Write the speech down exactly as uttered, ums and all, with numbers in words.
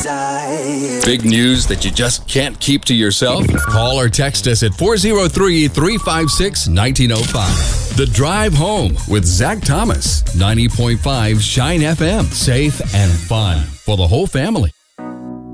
inside. Big news that you just can't keep to yourself? Call or text us at four oh three, three five six, one nine oh five. The Drive Home with Zach Thomas. ninety point five Shine F M. Safe and fun for the whole family.